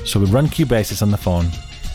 So we run Cubasis on the phone.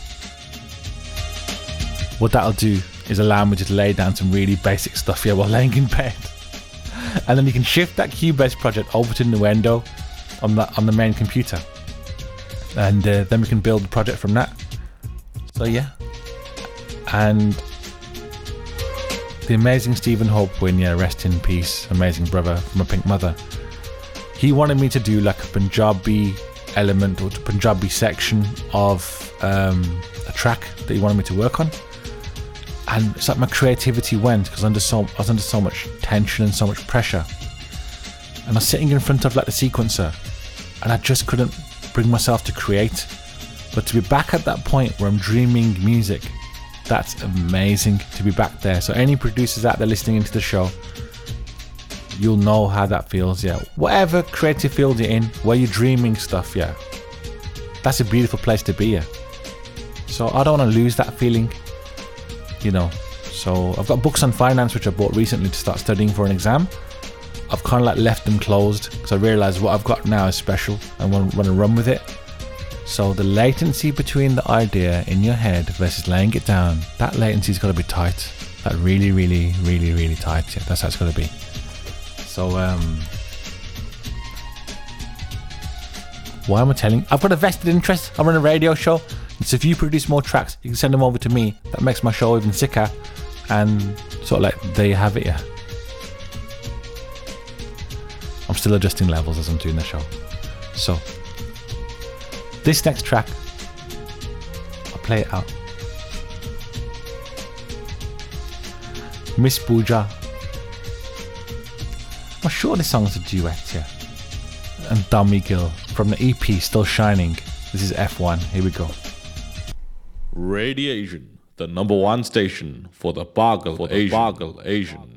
What that'll do is allow me to lay down some really basic stuff here while laying in bed. And then you can shift that Cubase project over to Nuendo on the main computer. And then we can build the project from that. So yeah. And the amazing Stephen Hopewin, rest in peace, amazing brother from a Pink Mother. He wanted me to do like a Punjabi element or Punjabi section of a track that he wanted me to work on. And it's like my creativity went because I was under so much tension and so much pressure. And I was sitting in front of like the sequencer and I just couldn't bring myself to create. But to be back at that point where I'm dreaming music, that's amazing to be back there. So any producers out there listening into the show, you'll know how that feels, Whatever creative field you're in, where you're dreaming stuff, that's a beautiful place to be, So I don't want to lose that feeling. So I've got books on finance which I bought recently to start studying for an exam. I've kind of like left them closed because I realised what I've got now is special and want to run with it. So the latency between the idea in your head versus laying it down, that latency's got to be tight. That really, really, really, really tight. That's how it's got to be. So why am I telling? I've got a vested interest. I run a radio show. So if you produce more tracks, you can send them over to me. That makes my show even sicker. And sort of like, there you have it, I'm still adjusting levels as I'm doing the show. So, this next track, I'll play it out. Miss Pooja. I'm sure this song's a duet, And Dummy Gill from the EP Still Shining. This is F1. Here we go. Radiation, the #1 station for the Bargle Asian.